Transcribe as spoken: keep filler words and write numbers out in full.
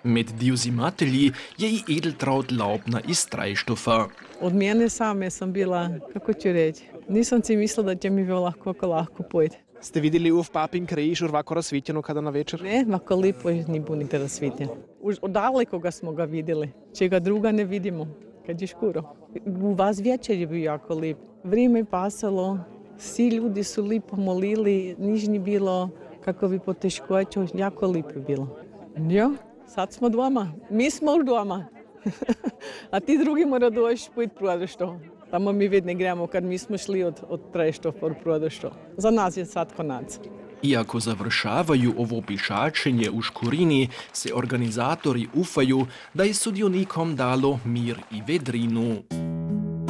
Med divzimatelji je i Edeltraud Laubna iz Trajštofa. Od mene same sam bila, kako ću reći, nisam si mislila da će mi bilo lahko, kako lahko pojde. Ste vidjeli uf papin križ ovako razsvitljeno kada na večer? Ne, ovako lipo ni bunite razsvitljeno. Odaleko ga smo ga vidjeli, čega druga ne vidimo, kad je škuro. U vas večer je bio jako lip. Vrijeme je pasalo, svi ljudi su lipo molili, niš ni bilo kako bi poteškoća, jako lipo je bilo. Jo, sad smo doma, mi smo už doma. A ti drugi mora doći pojít prodati što. Tamo mi vidne gremo kad mi smo šli od, od Trajštofa prodati što. Za nas je sad konac. Iako završavaju ovo pišačenje u Škurini, se organizatori ufaju da je sudionikom dalo mir i vedrinu.